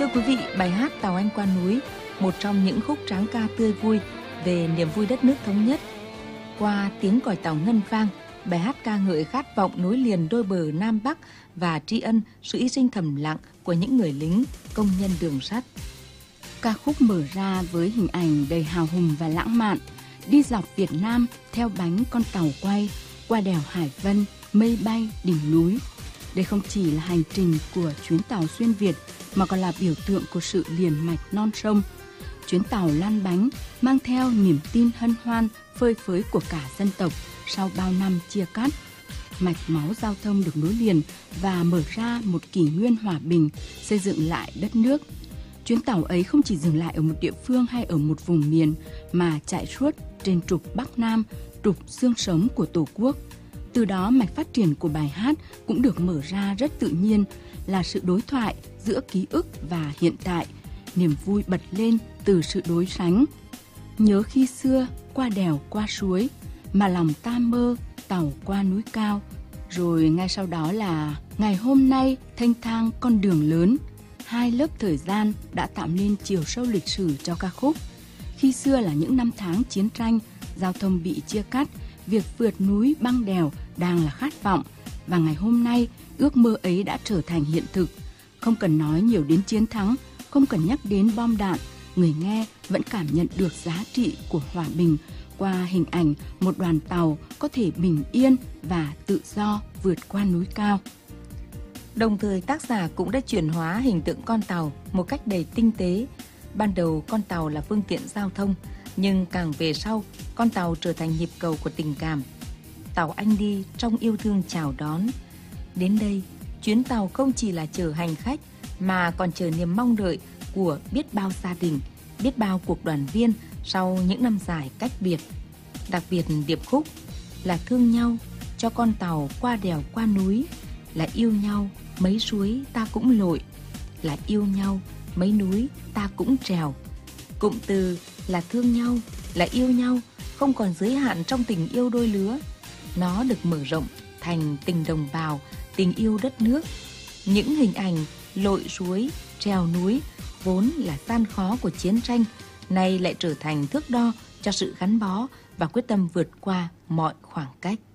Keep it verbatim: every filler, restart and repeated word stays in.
Thưa quý vị, bài hát Tàu Anh Qua Núi, một trong những khúc tráng ca tươi vui về niềm vui đất nước thống nhất. Qua tiếng còi tàu ngân vang, bài hát ca ngợi khát vọng nối liền đôi bờ Nam Bắc và tri ân sự hy sinh thầm lặng của những người lính, công nhân đường sắt. Ca khúc mở ra với hình ảnh đầy hào hùng và lãng mạn, đi dọc Việt Nam theo bánh con tàu quay, qua đèo Hải Vân, mây bay, đỉnh núi. Đây không chỉ là hành trình của chuyến tàu xuyên Việt, mà còn là biểu tượng của sự liền mạch non sông. Chuyến tàu lăn bánh mang theo niềm tin hân hoan, phơi phới của cả dân tộc sau bao năm chia cắt. Mạch máu giao thông được nối liền và mở ra một kỷ nguyên hòa bình, xây dựng lại đất nước. Chuyến tàu ấy không chỉ dừng lại ở một địa phương hay ở một vùng miền, mà chạy suốt trên trục Bắc Nam, trục xương sống của Tổ quốc. Từ đó mạch phát triển của bài hát cũng được mở ra rất tự nhiên, là sự đối thoại giữa ký ức và hiện tại, niềm vui bật lên từ sự đối sánh. Nhớ khi xưa qua đèo qua suối, mà lòng ta mơ tàu qua núi cao. Rồi ngay sau đó là ngày hôm nay thênh thang con đường lớn. Hai lớp thời gian đã tạo nên chiều sâu lịch sử cho ca khúc. Khi xưa là những năm tháng chiến tranh, giao thông bị chia cắt, việc vượt núi băng đèo đang là khát vọng, và ngày hôm nay ước mơ ấy đã trở thành hiện thực. Không cần nói nhiều đến chiến thắng, không cần nhắc đến bom đạn, người nghe vẫn cảm nhận được giá trị của hòa bình qua hình ảnh một đoàn tàu có thể bình yên và tự do vượt qua núi cao. Đồng thời tác giả cũng đã chuyển hóa hình tượng con tàu một cách đầy tinh tế. Ban đầu con tàu là phương tiện giao thông, nhưng càng về sau, con tàu trở thành nhịp cầu của tình cảm. Tàu anh đi trong yêu thương chào đón. Đến đây, chuyến tàu không chỉ là chở hành khách, mà còn chờ niềm mong đợi của biết bao gia đình, biết bao cuộc đoàn viên sau những năm dài cách biệt. Đặc biệt điệp khúc là thương nhau cho con tàu qua đèo qua núi, là yêu nhau mấy suối ta cũng lội, là yêu nhau mấy núi ta cũng trèo. Cụm từ là thương nhau, là yêu nhau không còn giới hạn trong tình yêu đôi lứa. Nó được mở rộng thành tình đồng bào, tình yêu đất nước. Những hình ảnh lội suối, trèo núi vốn là gian khó của chiến tranh, nay lại trở thành thước đo cho sự gắn bó và quyết tâm vượt qua mọi khoảng cách.